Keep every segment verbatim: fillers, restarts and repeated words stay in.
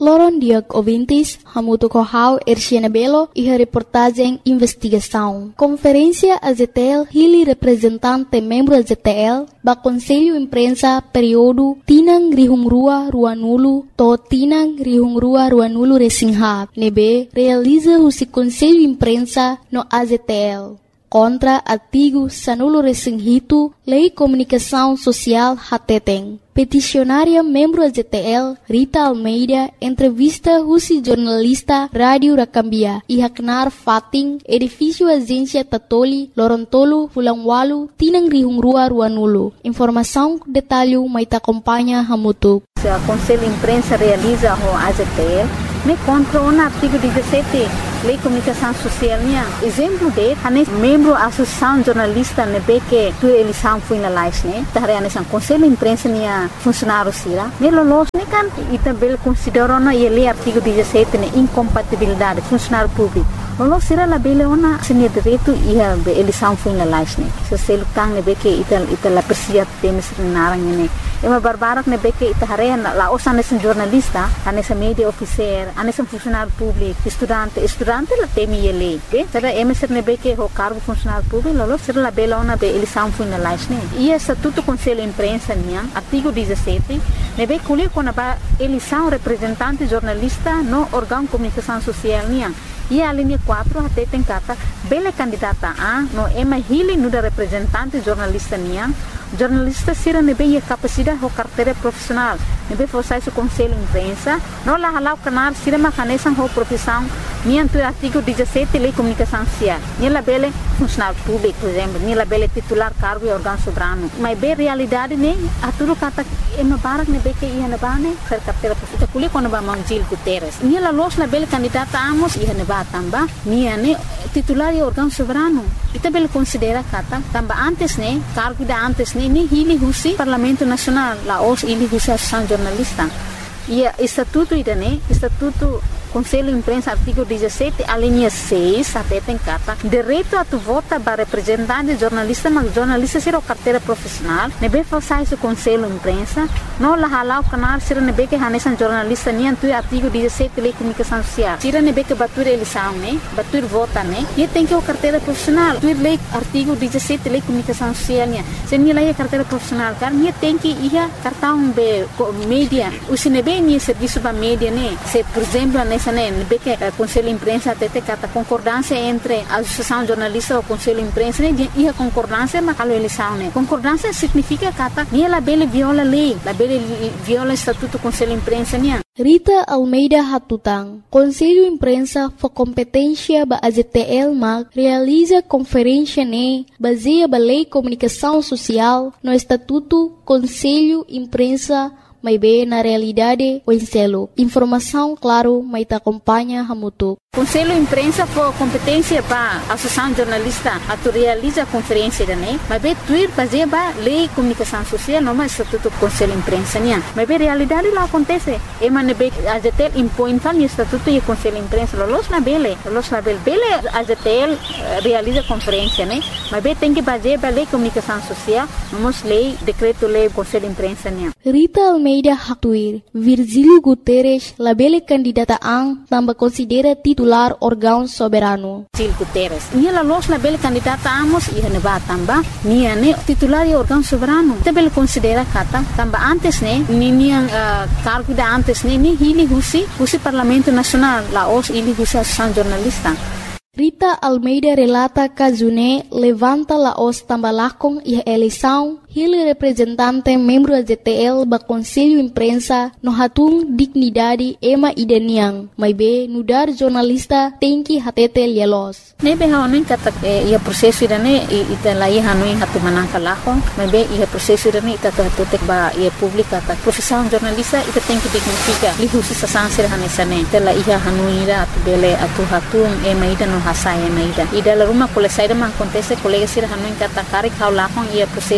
Loron Diag ouvintes, Hamuto Kohau, Erciana Belo e a reportagem Investigação. Conferência A Z T L, Hili representante membro A Z T L, ba Conselho Imprensa período Tinang Rihungrua Ruanulu, to Tinang Rihungrua Ruanulu Resinghat, nebe realiza o Conselho Imprensa no A Z T L. Contra artigo Sanulo Resinghito, Lei Comunicação Social Hateteng. Peticionária membro A Z T L, Rita Almeida, entrevista Rusi jornalista Rádio Rakambia e Haknar Fating, edifício Agência Tatoli, Lorontolo, Fulangwalu, Tinang Rihungrua Ruanulu. Informação, detalhe, Maita acompanha Hamutuk. O Conselho Imprensa realiza o A Z T L, me contra o artigo dezessete, Lei Comunicação Social. Exemplo de, anes membro da Associação Jornalista nebe que tu eleição foi na live, né? Tahre anes o Conselho Imprensa nia funcionário sira. Me lolos ne kan itabel considerou na ele artigo dezessete ne incompatibilidade funcionário público. Lolos sira la bele ona senia direito e a eleição foi na live, né? Se se lutang nebe que ital ital la persia temes narang ne. Ema barbarak nebe que itahare la osa anes jornalista, anes media officer, anes funcionário público, estudante, estudante la temi ele, be? Será emes nebe que o cargo funcionário público, lolos sira la bele ona be eleição foi na live, né? E estatuto Conselho Imprensa nia artigo dezessete, nebe colhe com a eleição representante jornalista no órgão de comunicação social nia. E a linha quatro até tem cata bela candidata a no ema hili no da representante jornalista nia. Jornalista sira nebe a capacidade ou carteira profissional. Nebe forçar o Conselho Imprensa, não lá halau canar sira macanesan ou profissão nia do artigo dezessete Lei Comunicação Social. Nia la bela funcionário público, por exemplo, nia la bela titular cargo e órgão soberano. Mas bem realidade ne a tudo cata ema barak nebe que ia na bane ser carteira profissional. Kuli quando ba Manjil Guterres. Nia la los la bela candidata amos ia na ba tamba nia ne titular e órgão soberano. Ita bela considera kata tamba antes ne cargo da antes ne ni hili husi Parlamento Nacional la os hili husi Associação Jornalista. E estatuto ida ne estatuto Conselho Imprensa artigo dezessete a linha seis até tem cata direito a tu vota para representante jornalista mas jornalista ser o carteira profissional nebe forçar o Conselho Imprensa não la halau canal ser nebe que hanesan jornalista nem tu artigo dezessete Lei Comunicação Social tira nebe que batur eleição né batur vota né e tem que o carteira profissional tu lei artigo dezessete Lei Comunicação Social né se nem lá carteira profissional car nem tem que ia cartão be mídia o se nebe nem serviço para mídia né se por exemplo nebe que o Conselho Imprensa até tem cata concordância entre a Associação Jornalista e o Conselho Imprensa né e a concordância mas a eleição né concordância significa cata nem ela bele viola lei la bele viola estatuto Conselho Imprensa né. Rita Almeida Hatutang, Conselho Imprensa for competência ba A Z T L mag realiza conferência ne baseia ba Lei Comunicação Social no estatuto Conselho Imprensa mas bem na realidade o enselo. Informação, claro, mas te acompanha Hamutuk. Conselho Imprensa for competência para a Associação Jornalista a tu realiza a conferência da né, mas bem tuir fazer ba Lei Comunicação Social não mais estatuto Conselho Imprensa né, mas bem realidade lá acontece. E mas nebe A Z T L impõe tal estatuto e Conselho Imprensa los na bele, los na bele, bele A Z T L realiza conferência né, mas bem tem que fazer ba Lei Comunicação Social, vamos lei decreto lei Conselho Imprensa né. Rita Almeida Hatuir, Virgílio Guterres, la bele candidata ang tambah considera titular órgão soberano. Virgílio Guterres. Nia la los la bele candidata amos e neba tamba, nia ne titular e órgão soberano. Te bele considera kata tamba antes ne, ni nia uh, cargo da antes ne, ni hili husi, husi Parlamento Nacional, la os hili husi Associação Jornalista. Rita Almeida relata que June levanta la os tambalakong e a eleição ele representante membro da Z T L ba Conselho Imprensa no hatung dignidade ema idaniang mas be nudar jornalista tem que hatete lielos nebe haonin kata ia prosesso idane ita lai hanuin hatu manangka lakong mas be ia prosesso idane ita hatete ba ia publika ta profissão jornalista ita tem que dignifica li husi sasansir hanesane ita la ia hanuira atu bele atu hatung ema ida no hasai ema ida ida la rumah kole saida man acontece colega sir hanuin kata kari kau lakong ia prosesso idane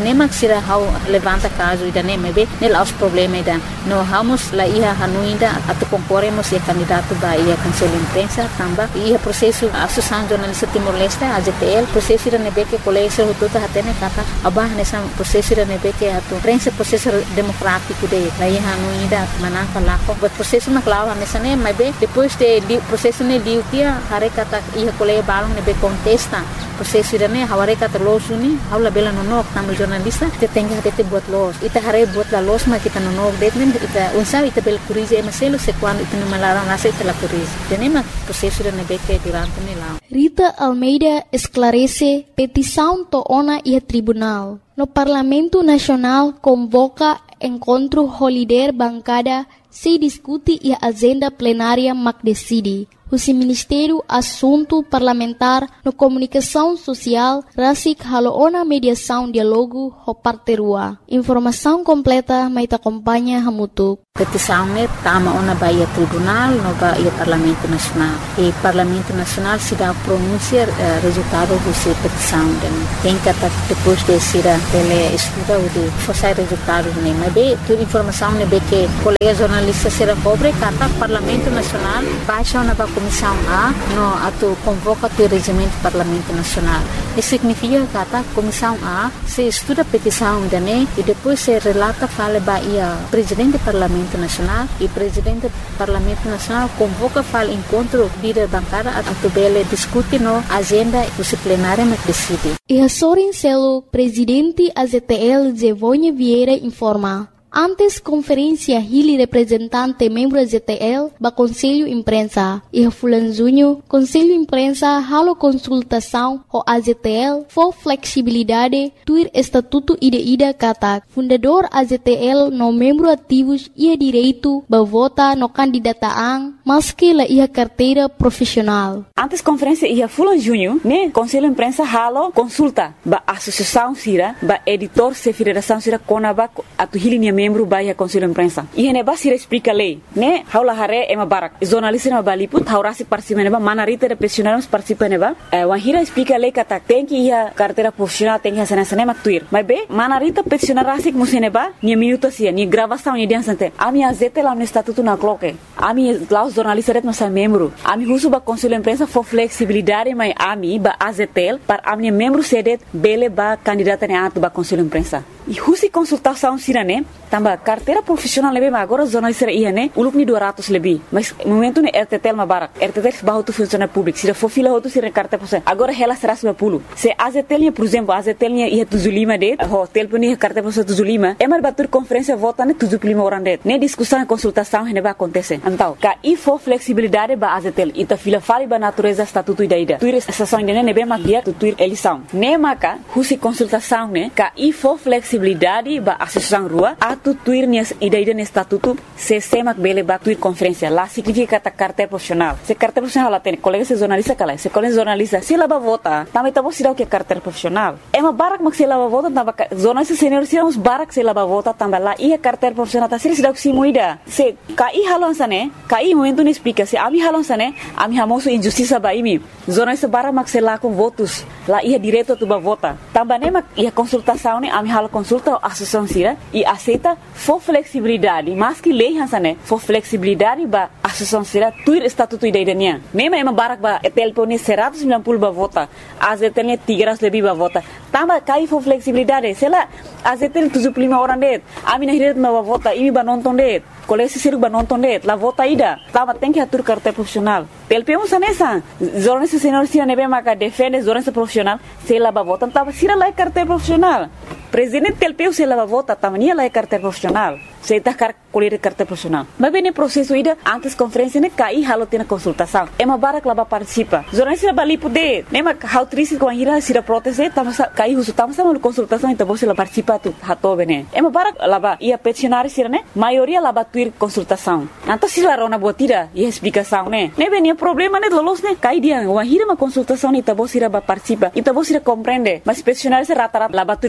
nem maksira how levanta caso ida nem mebe nel aos problema ida no vamos la ia hanuinda atu concorremos e candidato ba ia conselho imprensa tamba ia processo associação jornalista Timor-Leste A J T L processo ida nebe que colégio tudo hatene kata abah nessa processo ida nebe que atu prensa processo democrático de la ia hanuinda manaka lako but processo na clava nessa nem mebe depois de processo ne diu kia hare kata ia colégio balong nebe contesta processo ida ne haware kata los uni haula bela nonok tamu jornalista te tenga hate buat los ita hare buat la los ma kita nonok detmen ita unsa ita bel kurize maselo se quando ita malara nasa ita la kurize tenema processo ida nebe que durante ne lá Rita Almeida esclarece petição toona e tribunal. No Parlamento Nacional convoca encontro holiday bancada se discute e agenda plenária mac decide. O Ministério Assunto Parlamentar no Comunicação Social Rasik Haloona Mediação Dialogo Hoparterua. Informação completa mai te acompanha Hamutuk. Petição ne tama ona baia tribunal no baia Parlamento Nacional. E Parlamento Nacional se dá pronunciar uh, resultado dessa petição. Tem que depois de ser ele estuda o de forçar resultados ne. Mas bem, toda informação ne bem que colega jornalista será pobre kata Parlamento Nacional baixa ona ba Comissão A no ato convoca o regimento do Parlamento Nacional. Isso significa que a Comissão A se estuda a petição da N E e depois se relata fala baia Presidente do Parlamento Nacional e Presidente do Parlamento Nacional convoca fala encontro líder bancada a tubele discute no agenda disciplinária mas decide. E a Sorin Celo, Presidente A Z T L Zevonha Vieira informa. Antes conferência Hili representante membro A Z T L ba Conselho Imprensa e a Fulanzunho Conselho Imprensa halo consultação o A Z T L for flexibilidade tuir estatuto ida-ida kata fundador A Z T L no membro ativos ia direito ba vota no candidataan maski la ia carteira profissional. Antes conferência ia Fulanzunho né Conselho Imprensa halo consulta ba associação sira ba editor se federação sira konaba atu Hili membro baia Conselho Imprensa. E hene basira explica lei, né? Haula hare ema barak. Jornalista na baliput, haurasi participa neba, manarita de profissionais participa neba. Wahira explica lei kata tem que ia carteira profissional tem que hacer nessa nema tuir. Mas be, manarita profissional rasik museneba, ni minuto sia, ni gravação ni dia sante. Ami azete lá no estatuto na cloque. Ami lá os jornalistas ret nossa membro. Ami husu ba Conselho Imprensa for flexibilidade, mas ami ba A Z T L para ami membro sedet bele ba candidata ne atu ba Conselho Imprensa. E husi consultação sirane tamba carteira profissional lebe ma agora jornalista ia né uluk ni dua ratus lebih mas momento ne R T T L ma barak R T T L bahu tu funcionário público se for fila outro se carteira profissional agora ela será seratus lima puluh se A Z T L por exemplo A Z T L ia tujuh puluh lima det hotel pun ia carteira profissional tujuh puluh lima emar batur conferência vota ne tujuh puluh lima orang det ne discussão e consultação ne ba acontece então ka i for flexibilidade ba A Z T L ita fila fali ba natureza estatuto ida ida tuir estação ne ne be ma dia tu tuir eleição ne maka husi consultação ne ka i for flexibilidade ba associação rua atu tuir nias ida-ida no estatuto se semak bele ba tuir conferência lá significa kata carteira profissional se carteira profissional lá tem colega se jornalista kala se colega jornalista se laba vota também tá bom se dá o que é carteira profissional é uma barak mak se laba vota tamba jornalista senior se uns barak se laba vota também lá e a carteira profissional tá se dá o que se moida se kai halon sane kai momento não explica se ami halon sane ami hamoso injustiça ba imi jornalista barak mak se lá com votos lá ia direito tu ba vota também nem mak ia consultação ne ami halo consulta a associação sira e aceita for flexibilidade mas que lei hansane for flexibilidade ba associação sira tuir estatuto ida-idanya mesmo ema barak ba telpone seratus sembilan puluh ba vota A Z T L tiga ratus lebih ba vota tambah kai for flexibilidade sela A Z T L tujuh puluh lima orang det ami na hiret ba vota ini ba nonton det kolesi siru ba nonton det la vota ida tambah tem que atur carteira profissional T L P um sanesa jornalista senior sira nebe maka defende jornalista profissional sela ba vota tambah sira lai carteira profissional Presidente T L P U se lava vota também lá é carteira profissional se está car colher carteira profissional mas bem no processo ida antes conferência ne cai halo tem consultação é uma barak lá participa jornalista bali poder nem ma how triste com a ira se da proteste tamo cai uso tamo sama consultação então você lá participa tu hato bene é uma barak lá ia peticionário sira ne maioria lá tuir consultação então se lá rona botira e explicação ne ne bem problema ne lolos ne cai dia uma ira uma consultação então você lá participa então você compreende mas peticionário se rata rata lá tuir consultação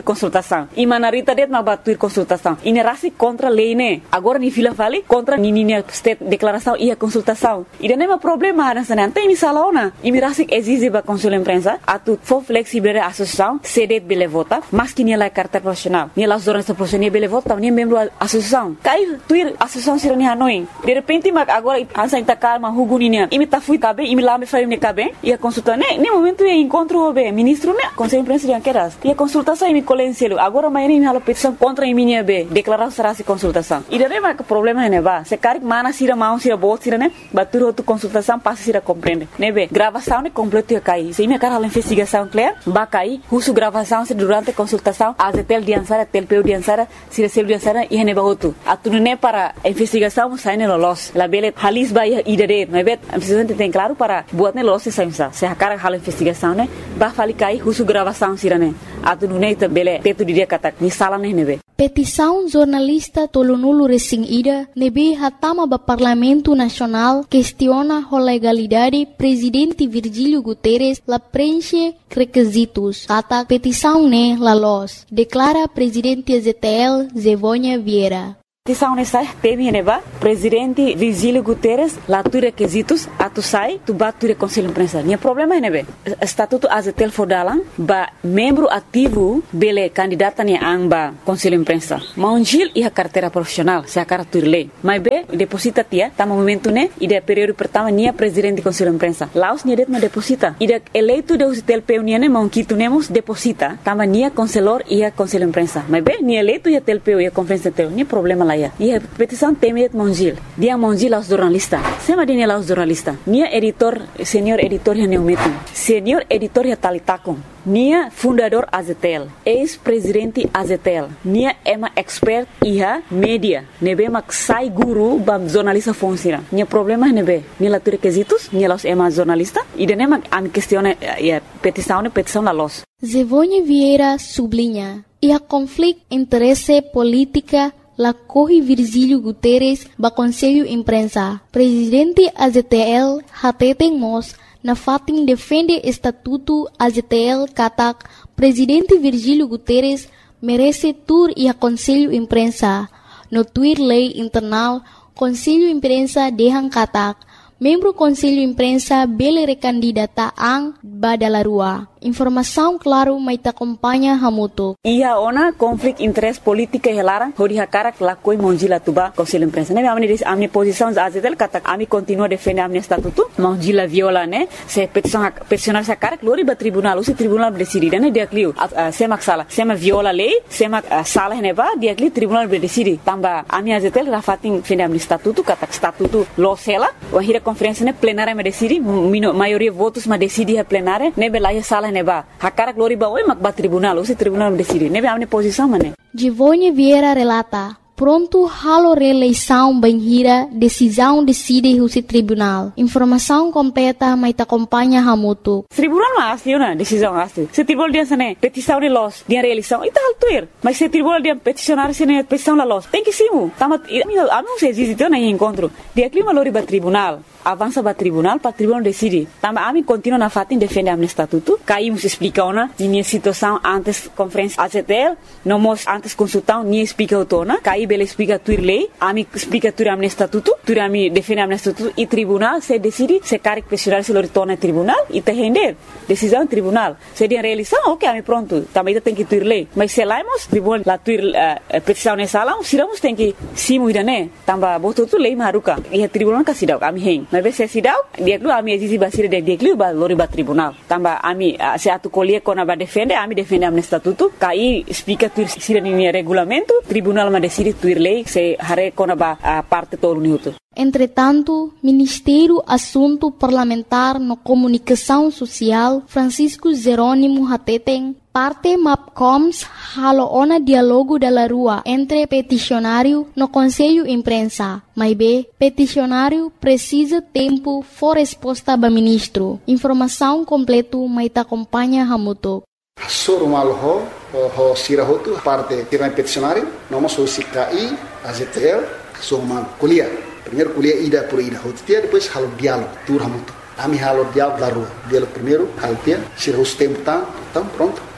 consultação. E manarita det ma batuir consultação. E ne rasi contra lei né. Agora ni fila fali contra ni ni state declaração e a consultação. E não é um problema nessa não tem sala ona. E me rasi exige ba conselho imprensa a tu for flexível a associação cedet bele vota, mas que ni la carta profissional. Ni la jornalista profissional bele vota, ni membro associação. Cai tuir associação sira ni hanoi. De repente mag agora ansa inta calma huguninia. E me ta fui cabe, e me lá me faz me cabe. E a consulta né, nem momento é encontro o be ministro né, conselho imprensa de anqueras. E a consultação e me colencielo. Agora mas nem me petição contra a minha be, declarar será se consultação. E daí mas problema é ba. Se cari mana sira mão sira bot sira né, batur outra consultação passa sira compreende. Né be, gravação né completo ia cair. Se me cara a investigação clear, ba cair, uso gravação se durante a consultação, a tel diansara, tel peu diansara, sira sel diansara e ne ba outro. A tu né para a investigação sai ne los. La bele halis ba ia idade, né be, a investigação tem claro para buat ne los se sai se a cara a investigação né, ba fali cair, uso gravação sira né. A tu né bele teto dia kata ni sala ne ne be. Petição jornalista Tolonulu Resing Ida nebe hatama ba Parlamento Nacional questiona a legalidade presidente Virgílio Guterres la preenche requisitos. Kata petição ne la los, declara presidente Z T L Zevônia Vieira. Petição nessa teme neba presidente Virgílio Guterres lá tu requisitos a tu sai tu bat tu conselho imprensa. Nia problema é nebe estatuto A Z T L fodalang ba membro ativo bele candidata ni amba conselho imprensa. Maungil e a carteira profissional se a cara tu lei. Mas be deposita tia tá momento né e de período pertama nia presidente conselho imprensa. Laos nia det ma deposita. E de eleito de Z T L P nia ne maunquito nemos deposita tama nia conselor e a conselho imprensa. Mas be nia eleito e a T L P e a conferência T L nia problema lá. E a petição teme et mongil. Dia mongil aos jornalistas. Sema dine aos jornalistas. Nia editor, senhor editor ya neumetum. Senhor editor ya talitakon. Nia fundador A Z T L. Ex-presidente A Z T L. Nia ema expert iha media. Nebe mak sai guru bam jornalista fonsira. Nia problema nebe. Nia latu requisitos. Nia los ema jornalista. E dene mak am questione a petição ne petição la los. Zevônia Vieira sublinha. E a conflito interesse política la corre Virgílio Guterres ba Conselho Imprensa. Presidente A Z T L hateten mos na fatin defende estatuto A Z T L katak Presidente Virgílio Guterres merece tur e a Conselho Imprensa. No tuir lei internal Conselho Imprensa dehang katak membro Conselho Imprensa bele recandidata ang badalarua. Informação claro mai ta acompanha hamuto. Ia ona conflict interest politika helara hori hakara lakoi monjila tuba Conselho Imprensa. Ne amni dis amni posição A Z T L kata ami continua defende amni estatuto monjila viola né se petição peticionar sa cara glori ba tribunal o se tribunal decide né dia clio se mak sala se ma viola lei se mak sala ne ba dia clio tribunal decide tamba ami A Z T L rafatin defende amni estatuto kata estatuto lo sela o hira conferência né plenária me decide maioria votos ma decide a plenária ne belaya sala neba hakara glori ba oi mak ba tribunal o se tribunal decide nebe amne posição mané. Zevônia Vieira relata pronto halo reeleição banhira decisão decide o se tribunal. Informação completa mai ta acompanha hamuto. Tribunal mas asli na decisão asli. Se tribunal dia sane petição de los dia reeleição e tal tuir. Mas se tribunal dia peticionar sene petição la los. Tem que simu. Tamat a não se existe na encontro. Dia clima lori ba tribunal. Avança para tribunal, para tribunal decide. Tamba ami continua na fatin defende amne estatuto. Caímos explica ona minha situação antes conferência A Z T L, não mos antes consultão nem explica autona. Caí bele explica tuir lei, ami explica tuir amne estatuto, tuir ami defende amne estatuto e tribunal se decide se caric pessoal se lo retorna tribunal e te render decisão tribunal. Se dia realização, ok, ami pronto. Também tem que tuir lei. Mas se laimos tribunal la tuir uh, petição nessa lá, siramos tem que simu ida né. Tamba botou tu lei maruka. E a tribunal kasidau ami hen. Mas vez se sidau dia lu ami exige basir dia dia lu ba lori ba tribunal tamba ami se atu colie kona ba defende ami defende amne estatuto kai explica tu sira ni regulamento tribunal ma decide tu lei se hare kona ba parte todo minuto. Entretanto, Ministério Assunto Parlamentar no Comunicação Social Francisco Jerônimo Hateten parte MAPCOMS halo ona dialogo da rua entre peticionário no Conselho Imprensa. Mas B, peticionário precisa tempo for resposta ba ministro. Informação completo mai ta acompanha hamuto. Soro malho ho sirahotu parte tirai peticionário, noma so sikai A Z T L so mal kuliah. Primeiro kuliah ida por ida hotia depois halo diálogo tur hamuto. Ami halo diálogo da rua. Diálogo primeiro halo tia, sirahus tempo tá, então pronto.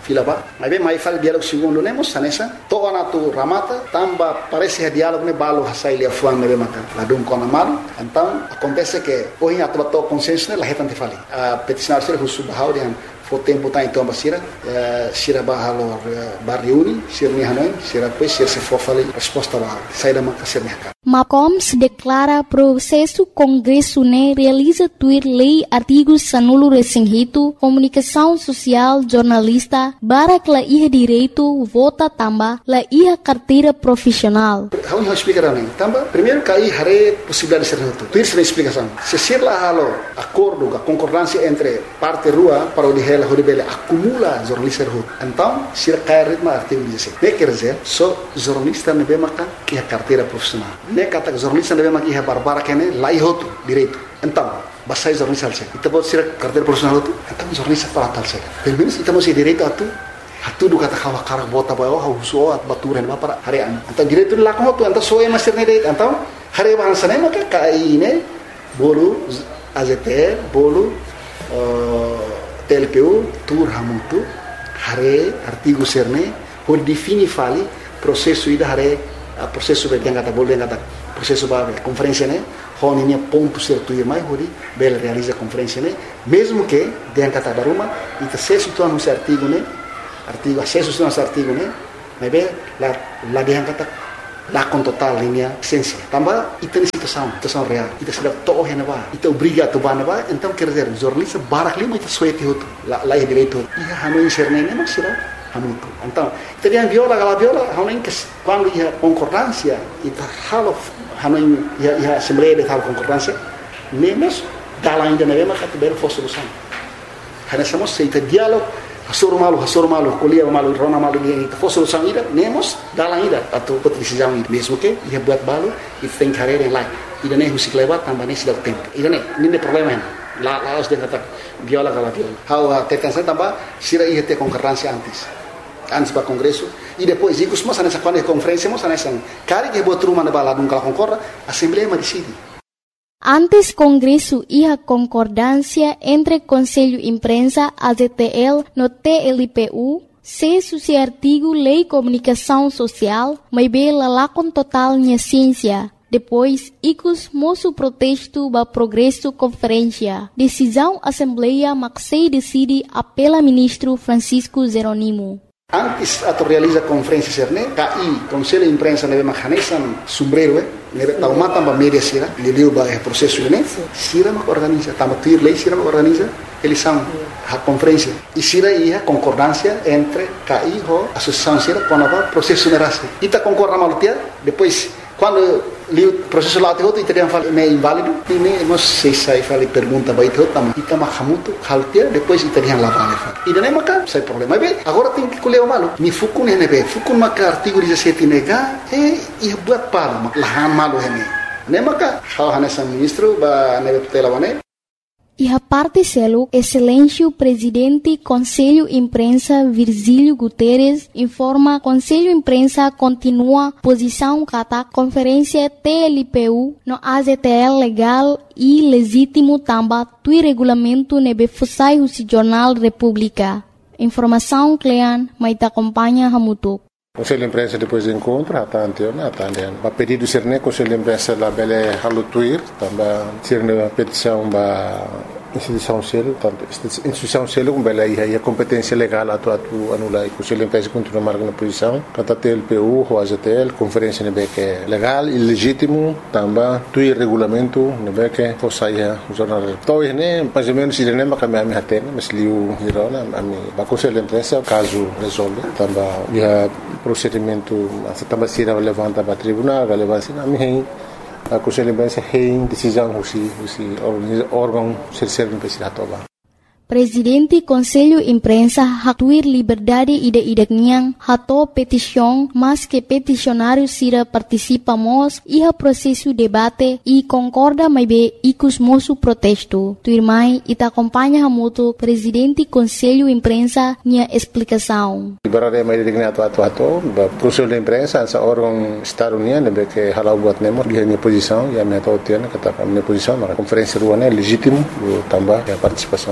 fila ba. Mas bem, mais fala diálogo segundo nemos sanesa. Toa na tu ramata, tamba parece diálogo ne balo hasai lia fuan ne maka. La dum kona malu. Então acontece que hoje a tua consenso ne la hetante fali. A peticionar ser husu bahau dian o tempo tá então basira, sira bahalo barriuni, sira ni hanoi, sira pois sira se for fali resposta lá, sai da maka sira ni Macoms declara processo Congresso ne realiza tuir lei artigos sanulo resinghito, comunicação social, jornalista, barak la iha direito, vota tamba, la iha carteira profissional. How you explicar nem? Tamba, primeiro cai hare possibilidade de ser reto. Tuir sem explicação. Se ser lá halo acordo, a concordância entre parte rua para o dihela horibele acumula jornalista rua. Então, sira cai ritmo artigo dezessete. Ne quer dizer, só jornalista ne bemaka que a carteira profissional. Ne kata jornalista ne bemaka que a barbara que ne lá ihoto direito. Então, basai jornalista alse. Ita pode ser carteira profissional tu. Então jornalista para tal se. Pelo menos ita mesti direito atu. Hatu do kata kawa karak bota bayo hauso at baturan ba para harian. Então direito lá como tu, então só é master ne direito. Então, hari bahasa ne maka kai ne bolu A Z T L, bolu T L P U, tur hamutu, hare artigo serne, por defini fali processo ida hare processo be yang kata boleh yang kata processo ba conferência ne, honinya ponto certo e mais hori bel realiza conferência ne, mesmo que yang kata baruma ita acesso tu anu artigo ne, artigo acesso tu anu artigo ne, mas be la la yang kata lá com total linha essência. Também ita ni situação, situação real. Ita sedap toh yang ba, ita obriga tu ba na ba, então quer dizer, jornalista barak lima ita suete hotu, lá lá é direito. Ia hanu serne ne mas sira hanu tu. Então, ita dia viola gala viola, hanu que quando ia concordância, ita halo hanu ia ia assembleia de tal concordância, nemos dala ainda na mesma categoria for solução. Hana somos se ita diálogo Hasur malu, hasur malu, kuliah malu, rona malu dia itu fosil sang ida, nemos dalam ida atau decisão ida. Mesmo que ia buat balu, itu tem carreira yang lain. Ida ne husik lewat tambah ne sudah tempo. Ida ne, ini problema ni. La la os dia kata viola kala viola. How tekan saya tambah sira ia te concordância antes. Antes para congresso e depois ikut semua sana quando conferência semua sana sang. Kari que buat rumah na bala dum kala concorda, assembleia ma decide. Antes Congresso ia concordância entre Conselho Imprensa, A Z T L, no T L P U, se suci artigo Lei Comunicação Social, mas bela lá com total minha ciência. Depois, icos moço protesto ba progresso conferência. Decisão Assembleia Maxei decide apela ministro Francisco Jeronimo. Antes atau realiza conferência serne, K I Conselho Imprensa nebe mahanesan sombrero eh, nebe tau mata ba media sira, liliu ba eh processo ne, sira ma organiza, tama tuir lei sira ma organiza, eles são a conferência. E sira ia concordância entre K I ho associação sira quando ba processo nerase. Ita concorda malutia, depois quando liu processo lá te outro e teriam falado é inválido, e nem nós sei sai fale pergunta ba itu tama ita mahamutu haltia, depois itariam lá vale fala. E nem maka sai problema be, agora tem que colher o malu. Mi fukun hene be, fukun maka artigo dezessete nega, e ia buat pala, lahan malu hene. Nem maka, hal hanesan ministro ba nebe tutela wane. E a parte selo, excelência presidente Conselho Imprensa Virgílio Guterres informa Conselho Imprensa continua posição kata conferência T L P U no A Z T L legal e legítimo tamba tui regulamento nebe fusai husi Jornal República. Informação Clean, mas te acompanha Hamutuk. Conselho de Imprensa depois do encontro, até anteontem, até anteontem. A pedido ser né, Conselho de Imprensa lá bele halutuir, também ser né petição ba instituição selo, tanto instituição selo com bele aí a competência legal atu atu anula e Conselho de Imprensa continua marcando a posição, kata T L P U, o A Z T L, conferência né que é legal e legítimo, também tuir regulamento né que fosse aí o jornal. Então né, mais ou menos ele nem vai cambiar minha tena, mas liu hirona, a mim, ba Conselho de Imprensa caso resolve, também já procedimento também se levanta para tribunal, relevância na minha a Conselho de Imprensa tem decisão husi husi órgão serserno pesiratoba. Presidente Conselho Imprensa hatuir liberdade ida idakniang hato petição, mas que peticionário sira participamos iha processo debate e concorda mais be icus moço protesto. Tuirmai ita acompanha hamuto Presidente Conselho Imprensa nia explicação. Liberdade mais dignato atu atu, Conselho de Imprensa essa órgão Estado União nebe que halau buat nemo dia minha posição e a minha totiana kata minha posição na conferência ruana é legítimo também a participação também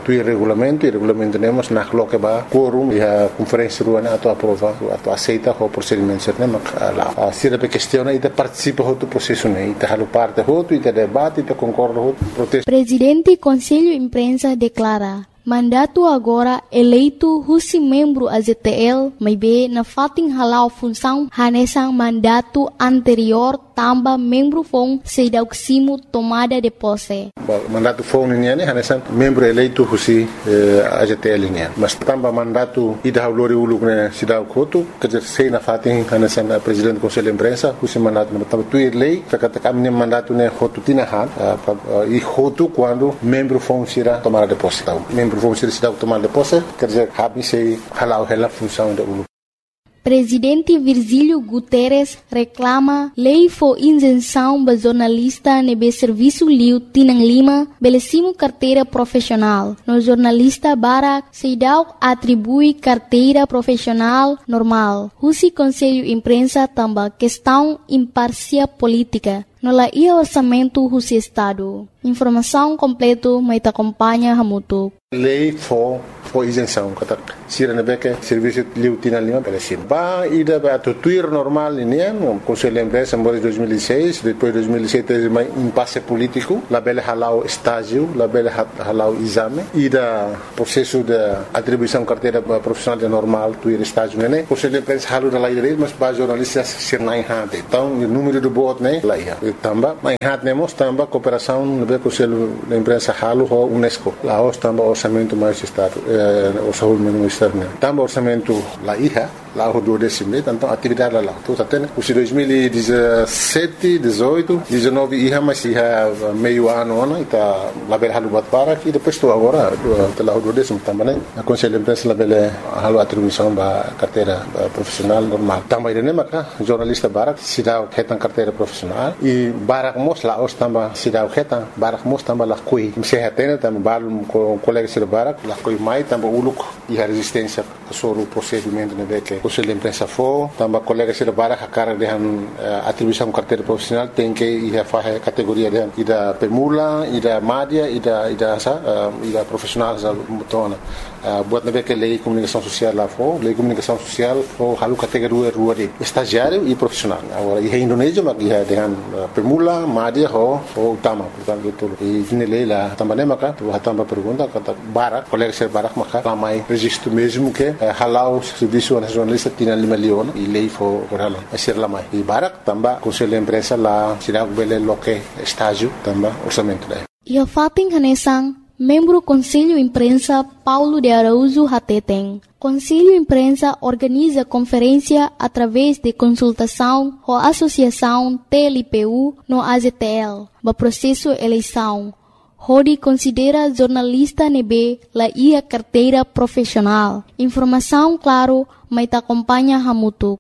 tuir regulamento e regulamento nemos na coloque ba quorum e a conferência ruana ato aprova ato aceita o procedimento ser nema lá se a questiona e participa do processo né e halo parte outro e debate e concorda outro protesto. Presidente Conselho Imprensa declara mandato agora eleito husi membro A Z T L, may be na fating halau função hanesang mandato anterior tamba membro fong sedauksimo tomada de posse. Mandato fong niya ni hanesang membro eleito husi eh, A Z T L niya. Mas tamba mandato ida haulori uluk na sidauk hotu kajersei na fating hanesang uh, Presidente Conselho Imprensa husi mandato na tamba tuir lei kakatakam ni mandato ne hotu tinahan uh, uh, e hotu quando membro fong sira tomada de posse. Membro vamos ser cidade tomar de posse, quer dizer, habe sei halau hela função da U L U. Presidente Virgílio Guterres reclama lei for isenção ba jornalista nebe serviço liu tinang lima belecimo carteira profissional. No jornalista Barak Seidau atribui carteira profissional normal. Husi Conselho Imprensa tamba questão imparcial política. No la ia orçamento husi Estado. Informação completo mai te acompanha hamutu. Lei for for isenção kata sira nebeke serviço liu tinang lima belecimo. Ba ida ba tuir normal ini no Conselho Imprensa em dois mil e seis, depois dois mil e sete mais impasse político, la bela halau estágio, la bela halau exame, ida processo de atribuição carteira profissional de normal, tuir estágio né. Conselho Imprensa halu da lei mas ba jornalistas ser nai hade. Então o número de bot né lá ia. Tamba mai hat nemos tamba cooperação no Conselho Imprensa halu ho UNESCO. Lá os tamba orçamento mais estado, eh, orçamento mais externo. Tamba orçamento lá ia. Lá o do décimo, então atividade lá. Tudo até os dois mil e dezessete, dezoito, dezenove ia mas ia meio ano ano está lá bela halu batpara e depois estou agora lá o do décimo também. A Conselho Imprensa lá bela halu atribuição ba carteira profissional normal. Também ele maka jornalista Barak sidau ketan carteira profissional e Barak mos lá os tamba sidau ketan Barak mos tamba lá coi. Se hatena tamba balum com colega sir Barak lá coi mai tamba uluk e a resistência sobre o procedimento né que Conselho Imprensa for, também colega se bara a cara de uh, atribuição carteira profissional tem que ir a fazer categoria de ida pemula, ida média, ida ida sa, uh, ida profissional sa mutona. Uh, buat nabe que lei comunicação social lá for, lei comunicação social for halu categoria rua de estagiário e profissional. Agora e Indonésia mas ia dengan uh, pemula, média ho ho utama, portanto itu. E ini lei lá também maka tu também pergunta kata bara colega se bara maka ramai registro mesmo que uh, halau serviço nacional tinha lima leon e lei for orala a ser lá mais e Barak também Conselho Imprensa lá será o bele loque estágio também orçamento daí. E a fating hanesang membro Conselho Imprensa Paulo de Araújo Hateteng. Conselho Imprensa organiza conferência através de consultação com a Associação T L P U no A Z T L, ba processo eleição. Hodi considera jornalista nebe la ia carteira profissional. Informação claro, mas te acompanha hamutu.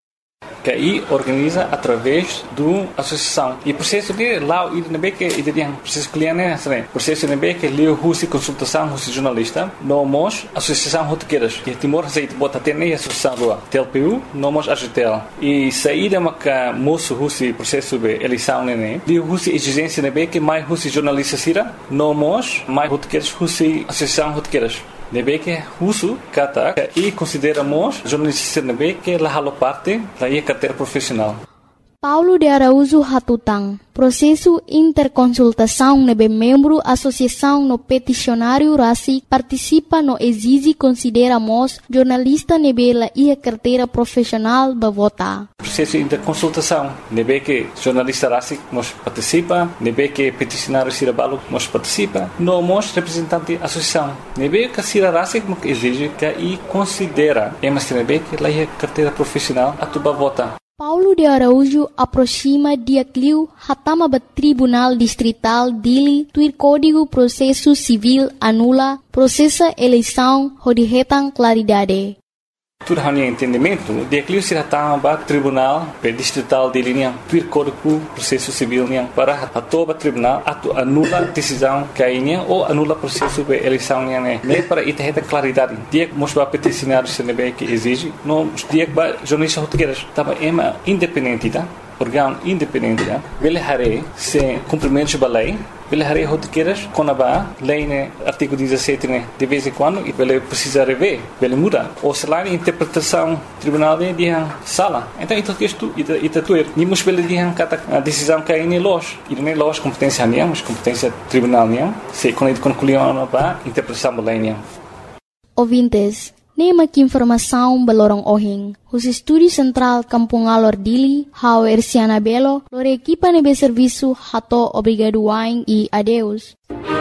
Que aí organiza através do associação e processo de lá o nebe que ideia processo cliente né processo nebe que leu husi consultação husi jornalista nomos associação rotequeiras e Timor Receita bota ter nem associação do T L P U nomos A G T L e saída maca moço husi processo de eleição né leu husi exigência nebe que mais husi jornalista sira nomos mais rotequeiras husi associação rotequeiras nebe que husu kata e consideramos jornalista nebe que la halo parte da ia carteira profissional. Paulo de Araújo Hatutang. Processo interconsultação nebe membro associação no peticionário Rasi participa no exige consideramos jornalista nebe la ia carteira profissional ba vota. Processo interconsultação nebe que jornalista Rasi nos participa, nebe que peticionário Sirabalo nos participa, no mos representante associação. Nebe que Sira Rasi no exige que e considera, emas nebe que la ia carteira profissional atuba vota. Paulo de Araújo aproxima dia cliu hatama ba Tribunal Distrital Dili tuir Código Processo Civil anula processa eleição hodihetan claridade. Tudo hanya entendimento, dia cliu se hatama ba Tribunal Distrital Dili niang tuir Código Processo Civil niang para hatoba tribunal atu anula decisão kainya ou anula processo de eleição niang né. Nem para ita heta claridade. Dia mos ba peticionário se nebe que exige, no dia ba jornalista rotequeiras tava ema independente tá. órgão independente, ele haré se cumprimento da lei, ele haré rotiqueiras com a lei, né, artigo dezessete, né, de vez em quando, e ele precisa rever, ele muda. Ou se lá a interpretação tribunal de dia sala. Então, isso é isto, isso é tudo. Nimos ele dia cada decisão que é em loja. E não é loja competência nenhuma, mas competência tribunal nenhuma. Se quando ele concluiu a interpretação da lei nenhuma. Ouvintes, nema que informação belorong ohing. Os estúdio central Kampung Alor Dili, hau Erciana Belo, lore equipa nebe serviço hato obrigado wain e adeus.